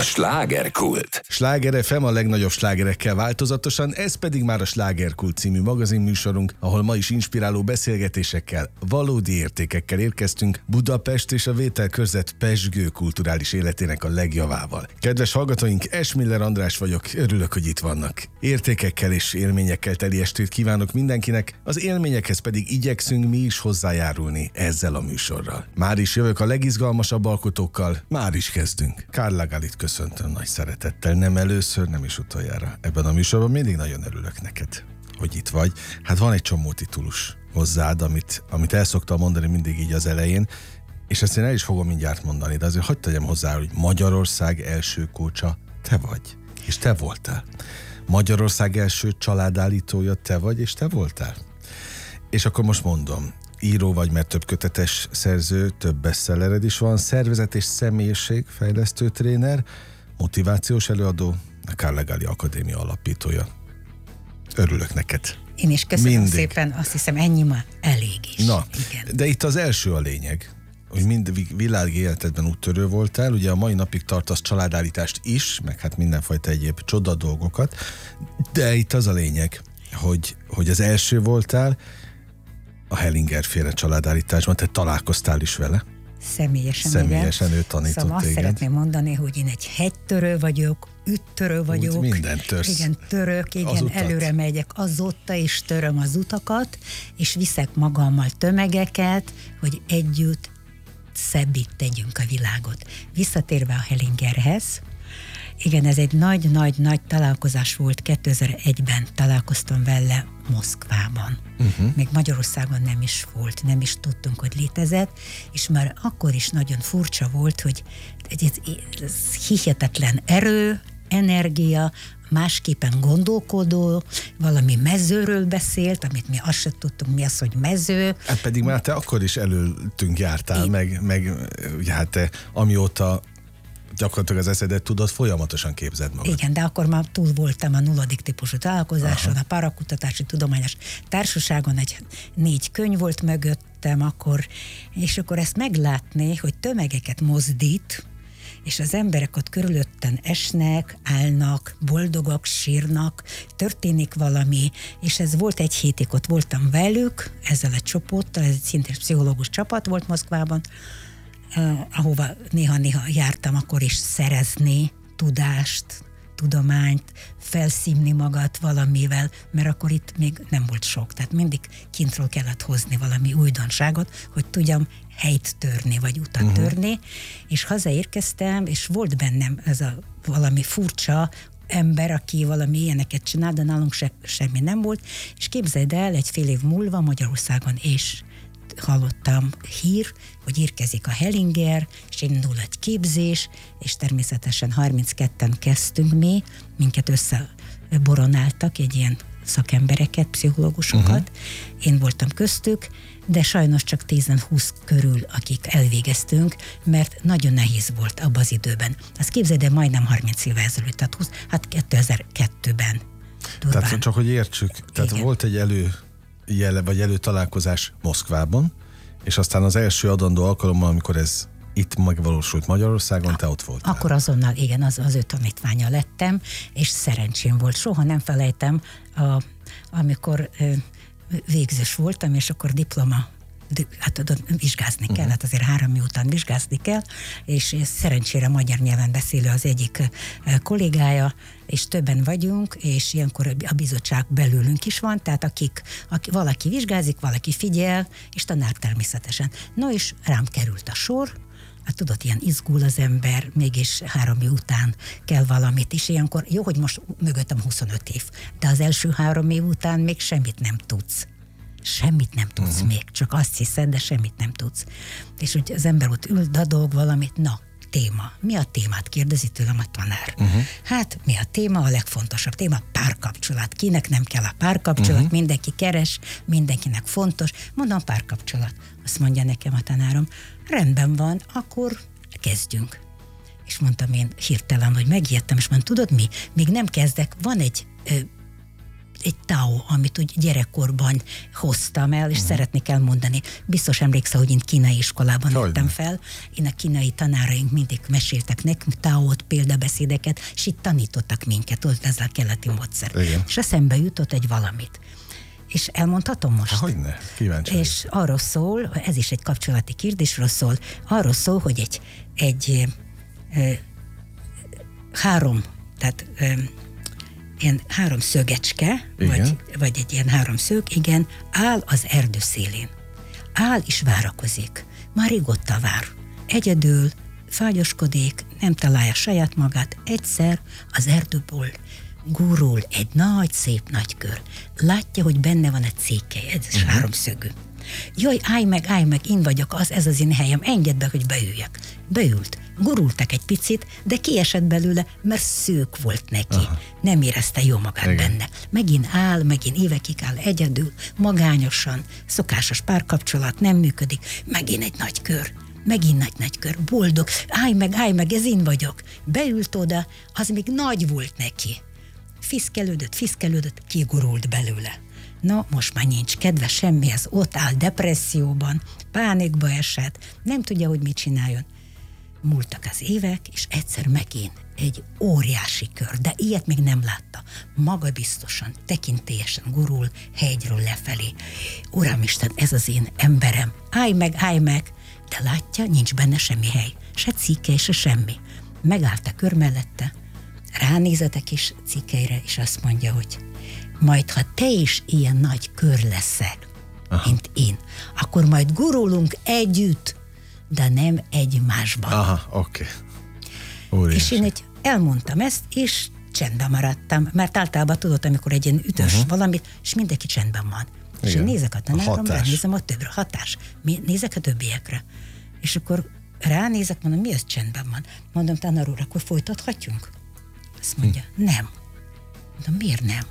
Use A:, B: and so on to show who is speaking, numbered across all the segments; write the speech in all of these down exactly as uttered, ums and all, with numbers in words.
A: A slágerkult.
B: Sláger ef em a legnagyobb slágerekkel változatosan, ez pedig már a Slágerkult című magazinműsorunk, ahol ma is inspiráló beszélgetésekkel, valódi értékekkel érkeztünk Budapest és a vételkörzet pezsgő kulturális életének a legjavával. Kedves hallgatóink, Esmiller András vagyok, örülök, hogy itt vannak. Értékekkel és élményekkel teli estét kívánok mindenkinek, az élményekhez pedig igyekszünk mi is hozzájárulni ezzel a műsorral. Már is jövök a legizgalmasabb alkotókkal, már is kezdünk. Carla Gallit köszöntöm nagy szeretettel, nem először, nem is utoljára. Ebben a műsorban mindig nagyon örülök neked, hogy itt vagy. Hát van egy csomó titulus hozzád, amit, amit el szoktam mondani mindig így az elején, és ezt én el is fogom mindjárt mondani, de azért hagyd tegyem hozzá, hogy Magyarország első kócsa te vagy, és te voltál. Magyarország első családállítója te vagy, és te voltál. És akkor most mondom, író vagy, mert több kötetes szerző, több bestsellered is van, szervezet és személyiség fejlesztő tréner, motivációs előadó, a Carla Galli Akadémia alapítója. Örülök neked.
C: Én is köszönöm
B: Mindig.
C: szépen, azt hiszem ennyi már elég is.
B: Na,
C: igen.
B: De itt az első a lényeg, hogy mind világ életedben úttörő voltál, ugye a mai napig tartasz családállítást is, meg hát mindenfajta egyéb csoda dolgokat, de itt az a lényeg, hogy, hogy az első voltál a Hellinger féle családállításban, te találkoztál is vele.
C: Személyesen,
B: Személyesen
C: igen.
B: ő tanított
C: szóval azt
B: téged.
C: szeretném mondani, hogy én egy hegytörő vagyok, üttörő vagyok.
B: Úgy mindent törsz.
C: Igen, török,
B: Az
C: igen,
B: utat.
C: előre megyek azóta is töröm az utakat, és viszek magammal tömegeket, hogy együtt szebbé tegyünk a világot. Visszatérve a Hellingerhez, igen, ez egy nagy-nagy-nagy találkozás volt, kétezer-egyben találkoztam vele Moszkvában. Uh-huh. Még Magyarországon nem is volt, nem is tudtunk, hogy létezett, és már akkor is nagyon furcsa volt, hogy ez, ez hihetetlen erő, energia, másképpen gondolkodó, valami mezőről beszélt, amit mi azt sem tudtunk, mi az, hogy mező.
B: Hát pedig már te akkor is előttünk jártál,
C: Én...
B: meg, meg ugye hát te amióta gyakorlatilag az eszedet tudod, folyamatosan képzeld magad.
C: Igen, de akkor már túl voltam a nulladik típusú találkozáson, aha, a Parakutatási Tudományos Társaságon, egy négy könyv volt mögöttem akkor, és akkor ezt meglátni, hogy tömegeket mozdít, és az emberek ott körülötten esnek, állnak, boldogak, sírnak, történik valami, és ez volt egy hétig, ott voltam velük, ezzel a csoporttal, ez egy szintén pszichológus csapat volt Moszkvában, Uh, ahova néha-néha jártam, akkor is szerezni tudást, tudományt, felszívni magad valamivel, mert akkor itt még nem volt sok, tehát mindig kintről kellett hozni valami újdonságot, hogy tudjam helyt törni, vagy utat uh-huh. törni, és hazaérkeztem, és volt bennem ez a valami furcsa ember, aki valami ilyeneket csinál, de nálunk se, semmi nem volt, és képzeld el, egy fél év múlva Magyarországon és hallottam hír, hogy érkezik a Hellinger, és indul egy képzés, és természetesen harmincketten kezdtünk mi, minket összeboronáltak egy ilyen szakembereket, pszichológusokat. Uh-huh. Én voltam köztük, de sajnos csak tíz-húsz körül, akik elvégeztünk, mert nagyon nehéz volt abban az időben. Azt képzeld, de majdnem harminc éve ezelőtt, tehát húsz, hát kétezer-kettőben. Durván.
B: Tehát csak, hogy értsük, tehát igen, volt egy elő jele, vagy előtalálkozás Moszkvában, és aztán az első adandó alkalommal, amikor ez itt megvalósult Magyarországon, te ott voltál.
C: Akkor azonnal, igen, az, az ő tanítványa lettem, és szerencsém volt. Soha nem felejtem, a, amikor ö, végzős voltam, és akkor diploma, hát tudod, vizsgázni kell, uh-huh. hát azért három év után vizsgázni kell, és szerencsére magyar nyelven beszélő az egyik kollégája, és többen vagyunk, és ilyenkor a bizottság belőlünk is van, tehát akik, akik valaki vizsgázik, valaki figyel, és tanár természetesen. No, és rám került a sor, hát tudod, ilyen izgul az ember, mégis három év után kell valamit is. Ilyenkor, jó, hogy most mögöttem huszonöt év, de az első három év után még semmit nem tudsz. Semmit nem tudsz uh-huh. még, csak azt hiszed, de semmit nem tudsz. És hogy az ember ott ül, dadog valamit, na, téma. Mi a témát? Kérdezi tőlem a tanár. Uh-huh. Hát, mi a téma? A legfontosabb téma? Párkapcsolat. Kinek nem kell a párkapcsolat? Uh-huh. Mindenki keres, mindenkinek fontos. Mondom, párkapcsolat. Azt mondja nekem a tanárom, rendben van, akkor kezdjünk. És mondtam én hirtelen, hogy megijedtem, és mondtam, tudod mi? Még nem kezdek, van egy ö, egy tao, amit úgy gyerekkorban hoztam el, és uh-huh. szeretnék elmondani. Biztos emlékszel, hogy én kínai iskolában nőttem fel. Én a kínai tanáraink mindig meséltek nekünk taót, példabeszédeket, és itt tanítottak minket, ott ez a keleti módszer. Igen. És eszembe jutott egy valamit. És elmondhatom most?
B: Hogyne, kíváncsi.
C: És arról szól, ez is egy kapcsolati kérdésről szól, arról szól, hogy egy, egy e, három, tehát e, ilyen három szögecske, vagy, vagy egy ilyen három szög, igen, áll az erdő szélén. Áll és várakozik. Már régóta vár. Egyedül, fágyoskodik, nem találja saját magát. Egyszer az erdőből gurul egy nagy, szép nagy kör. Látja, hogy benne van egy cékely, ez uh-huh. háromszögű. Jaj, állj meg, állj meg, én vagyok, az, ez az én helyem, engedd be, hogy beüljek. Beült. Gurultak egy picit, de kiesett belőle, mert szők volt neki. Aha. Nem érezte jó magát igen. benne. Megint áll, megint évekig áll egyedül, magányosan, szokásos párkapcsolat nem működik, megint egy nagy kör. Megint nagy-nagy kör, boldog, állj meg, állj meg, ez én vagyok. Beült oda, az még nagy volt neki. Fiszkelődött, fiszkelődött, kigurult belőle. No, most már nincs kedve semmihez, ott áll depresszióban, pánikba esett, nem tudja, hogy mit csináljon. Múltak az évek, és egyszer megint egy óriási kör, de ilyet még nem látta. Magabiztosan, tekintélyesen gurul hegyről lefelé. Uramisten, ez az én emberem, állj meg, állj meg, de látja, nincs benne semmi hely, se cikkely, se semmi. Megállt a kör mellette, ránézett a kis cikkeire, és azt mondja, hogy majd, ha te is ilyen nagy kör leszel, aha. mint én, akkor majd gurulunk együtt, de nem egymásban.
B: Aha, oké. Okay.
C: És én egy elmondtam ezt, és csendben maradtam, mert általában tudod, amikor egy ilyen ütös uh-huh. valamit, és mindenki csendben van. Igen. És én nézek a tanáromra, nézem a többre, hatás. Nézek a többiekre. És akkor ránézek, mondom, mi ez csendben van? Mondom, tanár úr, akkor folytathatjunk? Azt mondja, hm. nem. Mondom, miért nem?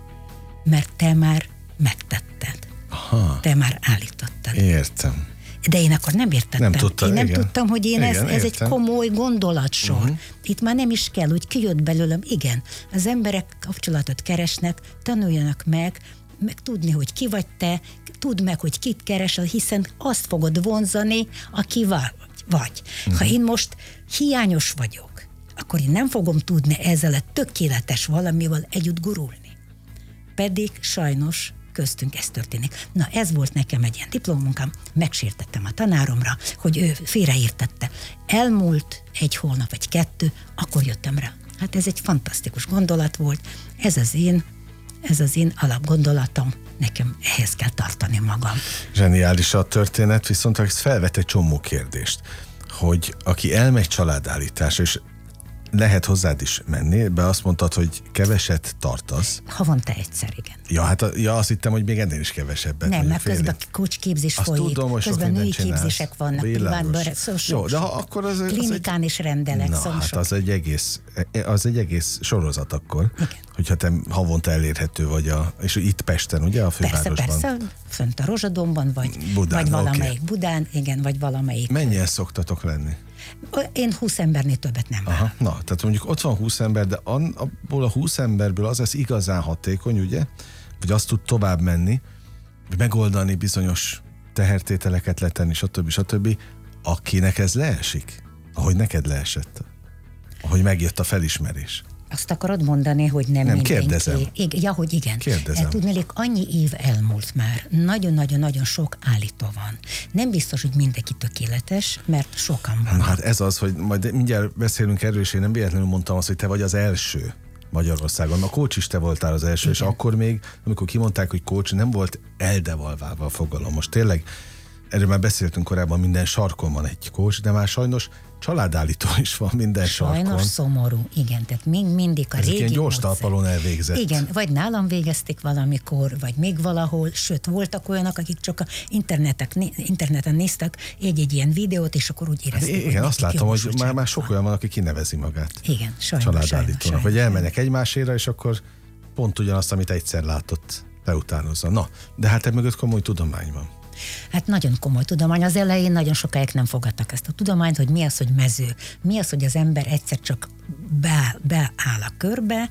C: Mert te már megtetted. Aha. Te már állítottad.
B: Értem.
C: De én akkor nem értettem.
B: Nem tudta,
C: én nem
B: igen.
C: tudtam, hogy én
B: igen,
C: ez, ez egy komoly gondolatsor. Uh-huh. Itt már nem is kell, hogy kijött belőlem. Igen, az emberek kapcsolatot keresnek, tanuljanak meg, meg tudni, hogy ki vagy te, tudd meg, hogy kit keresel, hiszen azt fogod vonzani, aki vagy. vagy. Uh-huh. Ha én most hiányos vagyok, akkor én nem fogom tudni ezzel a tökéletes valamivel együtt gurulni. Pedig sajnos köztünk ez történik. Na, ez volt nekem egy ilyen diplomunkám, megsértettem a tanáromra, hogy ő félreértette. Elmúlt egy hónap vagy kettő, akkor jöttem rá. Hát ez egy fantasztikus gondolat volt, ez az én, ez az én alapgondolatom, nekem ehhez kell tartani magam.
B: Zseniális a történet, viszont ez felvet egy csomó kérdést, hogy aki elmegy családállításra, és lehet hozzád is menni, be azt mondtad, hogy keveset tartasz.
C: Havonta egyszer, igen.
B: Ja, hát a, ja, azt hittem, hogy még ennél is kevesebbet.
C: Nem, mert közben coachképzés
B: azt
C: folyik,
B: tudom,
C: közben női képzések vannak, privátban, szó,
B: jó, de ha akkor az,
C: klinikán
B: az
C: is rendelek.
B: Na, hát az egy, egész, az egy egész sorozat akkor, igen. Hogyha te havonta elérhető vagy, a, és itt Pesten, ugye, a fővárosban.
C: Persze, persze, fönt a Rozsadomban, vagy, Budán, vagy valamelyik okay. Budán, igen, vagy valamelyik.
B: Mennyien szoktatok lenni?
C: Én húsz embernél többet nem
B: Aha, na, tehát mondjuk ott van húsz ember, de abból a húsz emberből az lesz igazán hatékony, ugye? Vagy azt tud tovább menni, vagy megoldani bizonyos tehertételeket letenni, stb. stb. Akinek ez leesik, ahogy neked leesett, ahogy megjött a felismerés.
C: Azt akarod mondani, hogy nem,
B: nem
C: mindenki...
B: kérdezem.
C: Igen, ja, hogy igen.
B: Kérdezem.
C: Tudnélik, annyi év elmúlt már, nagyon-nagyon-nagyon sok állító van. Nem biztos, hogy mindenki tökéletes, mert sokan van.
B: Hát ez az, hogy majd mindjárt beszélünk erről, és én nem véletlenül mondtam azt, hogy te vagy az első Magyarországon. A coach is te voltál az első, igen. És akkor még, amikor kimondták, hogy coach, nem volt eldevalválva a fogalom. Most tényleg, erről már beszéltünk korábban, minden sarkon van egy coach, de már sajnos családállító is van minden
C: Sajnos
B: sarkon.
C: Sajnos szomorú, igen, tehát mind, mindig a
B: Ezek
C: régi
B: ilyen gyors
C: módszer.
B: talpalon elvégzett.
C: Igen, vagy nálam végezték valamikor, vagy még valahol, sőt, voltak olyanok, akik csak a interneten néztek egy-egy ilyen videót, és akkor úgy érezték.
B: Hát igen, azt látom, hogy már, már sok olyan van, aki kinevezi magát.
C: Igen, sajnos.
B: Családállítónak,
C: sajnos,
B: vagy elmennek egymáséra, és akkor pont ugyanazt, amit egyszer látott, beutánozza. Na, de hát ebben mögött komoly tudomány van.
C: Hát nagyon komoly tudomány. Az elején nagyon sokáig nem fogadtak ezt a tudományt, hogy mi az, hogy mező. Mi az, hogy az ember egyszer csak be, beáll a körbe,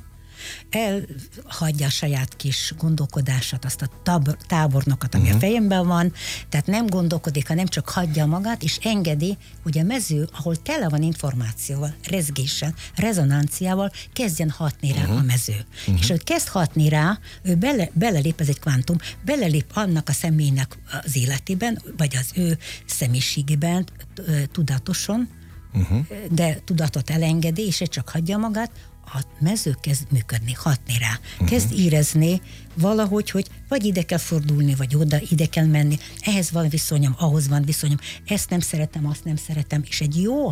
C: elhagyja a saját kis gondolkodását, azt a tábor, tábornokat, ami uh-huh. a fejemben van, tehát nem gondolkodik, hanem csak hagyja magát, és engedi, hogy a mező, ahol tele van információval, rezgéssel, rezonanciával, kezdjen hatni rá uh-huh. a mező. Uh-huh. És hogy kezd hatni rá, ő bele, belelép, ez egy kvantum, belelép annak a személynek az életében, vagy az ő személyiségében tudatosan, uh-huh. de tudatot elengedi, és csak hagyja magát, a mező kezd működni, hatni rá. Uh-huh. Kezd érezni valahogy, hogy vagy ide kell fordulni, vagy oda, ide kell menni. Ehhez van viszonyom, ahhoz van viszonyom. Ezt nem szeretem, azt nem szeretem. És egy jó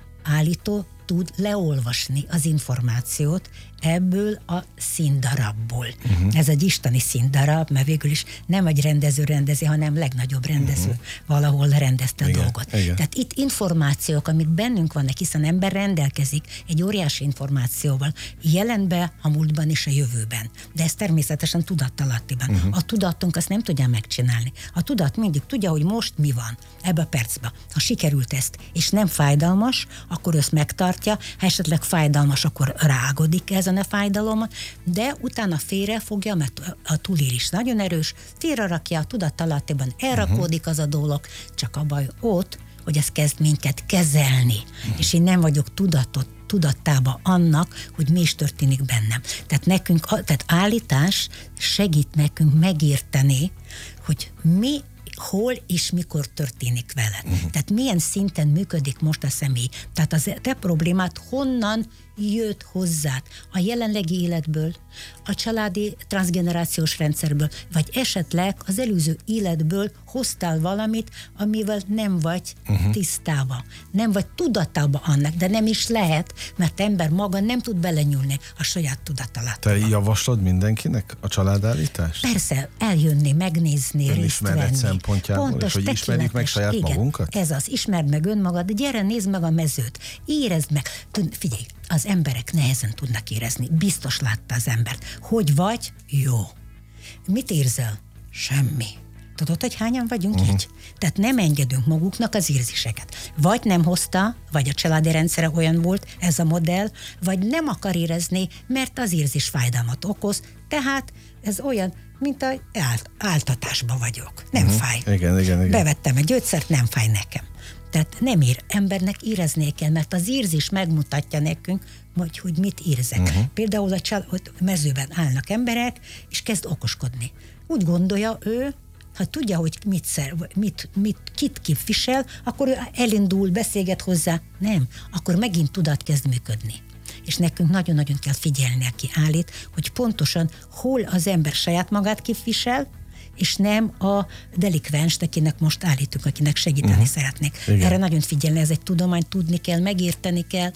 C: állító tud leolvasni az információt ebből a színdarabból. Uh-huh. Ez egy isteni színdarab, mert végül is nem egy rendező rendezi, hanem legnagyobb rendező uh-huh. valahol rendezte igen, a dolgot. Igen. Tehát itt információk, amik bennünk vannak, hiszen ember rendelkezik egy óriási információval, jelenben, a múltban és a jövőben. De ez természetesen tudattalattiban. Uh-huh. A tudatunk azt nem tudja megcsinálni. A tudat mindig tudja, hogy most mi van ebbe a percben. Ha sikerült ezt, és nem fájdalmas, akkor ezt megtartja, ha esetleg fájdalmas, akkor rágodik ezen a fájdalom, de utána félre fogja, mert a túlélés nagyon erős, félre rakja, a tudattalattiban elrakódik az a dolog, csak a baj ott, hogy ez kezd minket kezelni, uh-huh. és én nem vagyok tudatot, tudattában annak, hogy mi is történik bennem. Tehát nekünk, tehát állítás segít nekünk megérteni, hogy mi hol és mikor történik vele. Uh-huh. Tehát milyen szinten működik most a személy. Tehát az te problémát honnan jött hozzád? A jelenlegi életből, a családi transzgenerációs rendszerből, vagy esetleg az előző életből hoztál valamit, amivel nem vagy uh-huh. tisztában. Nem vagy tudatában annak, de nem is lehet, mert ember maga nem tud belenyúlni a saját tudatalattába.
B: Te javaslod mindenkinek a családállítást?
C: Persze, eljönni, megnézni, részt venni.
B: Szempontjából, pontos, és hogy ismerjük meg saját igen, magunkat?
C: Ez az, ismerd meg önmagad, gyere, nézd meg a mezőt, érezd meg. Tud, figyelj, az emberek nehezen tudnak érezni. Biztos látta az embert. Hogy vagy? Jó. Mit érzel? Semmi. Tudod, hogy hányan vagyunk uh-huh. így? Tehát nem engedünk maguknak az érzéseket. Vagy nem hozta, vagy a családi rendszere olyan volt, ez a modell, vagy nem akar érezni, mert az érzés fájdalmat okoz, tehát ez olyan, mint a ált, áltatásban vagyok. Nem uh-huh. fáj.
B: Igen, igen, igen.
C: Bevettem egy gyógyszert, nem fáj nekem. Tehát nem ér, embernek éreznie kell, mert az érzés megmutatja nekünk, hogy, hogy mit érzek. Uh-huh. Például a, csal- a mezőben állnak emberek, és kezd okoskodni. Úgy gondolja ő, ha tudja, hogy mit, szer, mit, mit, kit képvisel, akkor ő elindul, beszélget hozzá. Nem, akkor megint tudat kezd működni. És nekünk nagyon-nagyon kell figyelni, aki állít, hogy pontosan hol az ember saját magát képvisel, és nem a delikvenst, akinek most állítunk, akinek segíteni uh-huh. szeretnék. Igen. Erre nagyon figyelni, ez egy tudomány, tudni kell, megérteni kell,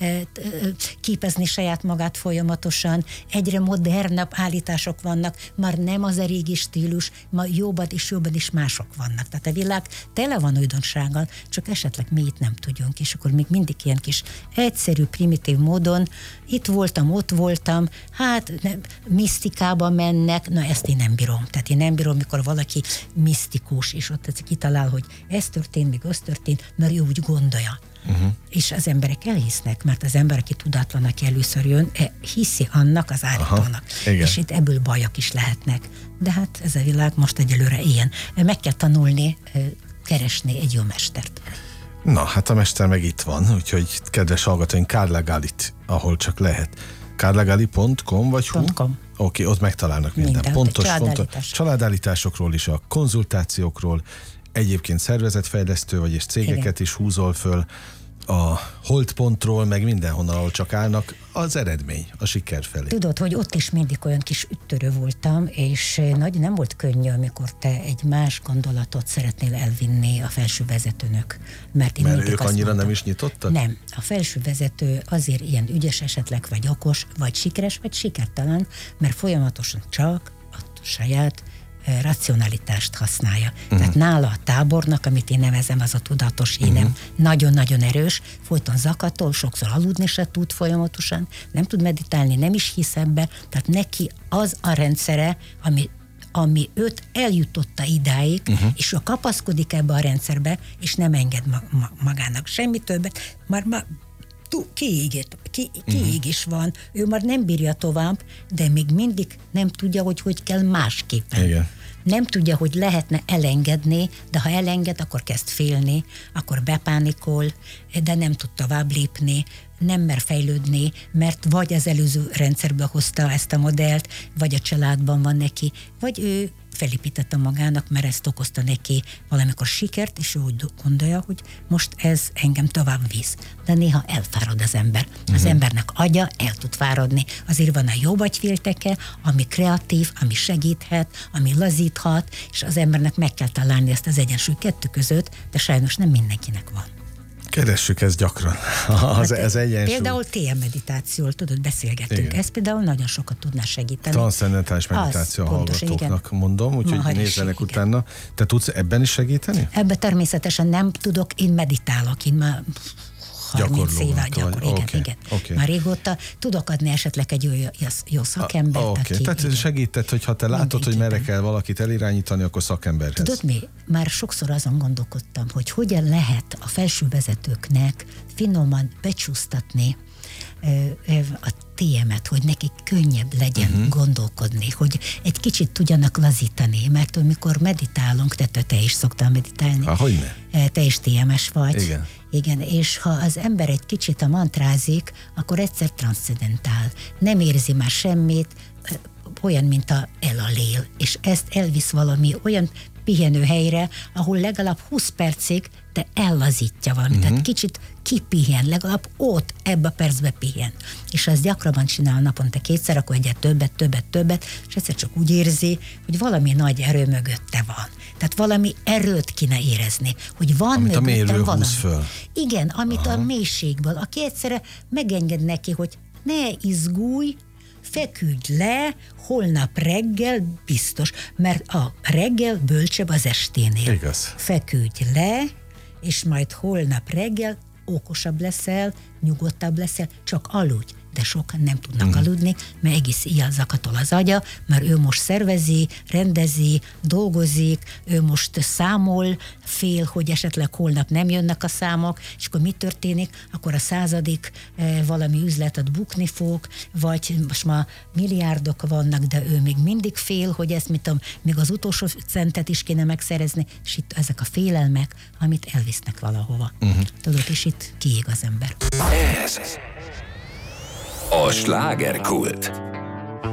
C: képezni saját magát folyamatosan. Egyre modernebb állítások vannak, már nem az a régi stílus, ma jobban és jobban is mások vannak. Tehát a világ tele van újdonsággal, csak esetleg mi itt nem tudjunk, és akkor még mindig ilyen kis egyszerű, primitív módon itt voltam, ott voltam, hát nem, misztikába mennek, na ezt én nem bírom. Tehát én nem bírom, amikor valaki misztikus, és ott kitalál, hogy ez történt, még az történt, mert ő úgy gondolja. Uh-huh. És az emberek elhisznek, mert az ember, aki tudatlan, aki először jön, hiszi annak az állítónak. Aha, és itt ebből bajok is lehetnek. De hát ez a világ most egyelőre ilyen. Meg kell tanulni, keresni egy jó mestert.
B: Na, hát a mester meg itt van, úgyhogy kedves hallgatóink, Carla Gallit, ahol csak lehet. carla galli pont com vagy hu?
C: .com.
B: Oké, okay, ott megtalálnak minden. minden pontos, családállítás. pontos családállításokról is, a konzultációkról, egyébként szervezetfejlesztő, vagyis cégeket igen. is húzol föl, a holdpontról, meg mindenhonnan, ahol csak állnak, az eredmény, a siker felé.
C: Tudod, hogy ott is mindig olyan kis üttörő voltam, és nagy nem volt könnyű, amikor te egy más gondolatot szeretnél elvinni a felső vezetőnök. Mert, én
B: mert ők annyira
C: mondtam,
B: nem is nyitottak?
C: Nem. A felső vezető azért ilyen ügyes esetleg, vagy okos, vagy sikeres, vagy sikertelen, mert folyamatosan csak a saját racionalitást használja. Uh-huh. Tehát nála a tábornak, amit én nevezem, az a tudatos énem, uh-huh. nagyon-nagyon erős, folyton zakatol, sokszor aludni se tud folyamatosan, nem tud meditálni, nem is hisz ebbe, tehát neki az a rendszere, ami, ami őt eljutotta idáig, uh-huh. és ő kapaszkodik ebbe a rendszerbe, és nem enged ma- ma- magának semmi többet, már ma, kiégett, ki, kiig uh-huh. is van, ő már nem bírja tovább, de még mindig nem tudja, hogy hogy kell másképpen.
B: Igen.
C: Nem tudja, hogy lehetne elengedni, de ha elenged, akkor kezd félni, akkor bepánikol, de nem tud tovább lépni, nem mer fejlődni, mert vagy az előző rendszerbe hozta ezt a modellt, vagy a családban van neki, vagy ő felépítette magának, mert ezt okozta neki valamikor sikert, és ő úgy gondolja, hogy most ez engem tovább visz. De néha elfárad az ember. Az uh-huh. embernek agya el tud fáradni. Azért van a jó agyfélteke, ami kreatív, ami segíthet, ami lazíthat, és az embernek meg kell találni ezt az egyensúly kettő között, de sajnos nem mindenkinek van.
B: Keressük ezt gyakran, az, hát ez egyensúly.
C: Például té em meditációról, tudod, beszélgettünk. Igen. Ez például nagyon sokat tudná segíteni.
B: Transzcendentális meditáció a hallgatóknak mondom, úgyhogy nézzenek utána. Te tudsz ebben is segíteni?
C: Ebben természetesen nem tudok, én meditálok, én már harminc éve gyakor, igen, okay. igen. Okay. Már régóta tudok adni esetleg egy jó, jó, jó szakembert.
B: Oké, okay. Tehát igen. segített, hogy ha te látod, hogy merre kell valakit elirányítani, akkor szakemberhez.
C: Tudod mi? Már sokszor azon gondolkodtam, hogy hogyan lehet a felső vezetőknek finoman becsúsztatni a té emet, hogy nekik könnyebb legyen uh-huh. gondolkodni, hogy egy kicsit tudjanak lazítani, mert amikor meditálunk, te, te is szoktál meditálni.
B: Ah, hogyne?
C: Te is té emes vagy.
B: Igen.
C: Igen, és ha az ember egy kicsit a mantrázik, akkor egyszer transzcendentál. Nem érzi már semmit, olyan, mint a el a lél, és ezt elvisz valami olyan pihenő helyre, ahol legalább húsz percig, de ellazítja valamit. Uh-huh. Tehát kicsit kipihen, legalább ott, ebbe a percbe pihen. És ha ezt gyakrabban csinál naponta kétszer, akkor egyet többet, többet, többet, és egyszer csak úgy érzi, hogy valami nagy erő mögötte van. Tehát valami erőt kéne érezni, hogy van
B: amit
C: mögöttem valami.
B: Föl.
C: Igen, amit Aha. a mélységből, aki egyszerre megenged neki, hogy ne izgulj, feküdj le, holnap reggel biztos, mert a reggel bölcsebb az esténél.
B: Igaz.
C: Feküdj le, és majd holnap reggel okosabb leszel, nyugodtabb leszel, csak aludj. De sokan nem tudnak uh-huh. aludni, mert egész ilyen zakatol az agya, mert ő most szervezi, rendezi, dolgozik, ő most számol, fél, hogy esetleg holnap nem jönnek a számok, és akkor mi történik? Akkor a századik eh, valami üzletet bukni fog, vagy most már milliárdok vannak, de ő még mindig fél, hogy ezt, mit tudom, még az utolsó centet is kéne megszerezni, és itt ezek a félelmek, amit elvisznek valahova. Uh-huh. Tudod, és itt kiég az ember.
A: Ez a slágerkult.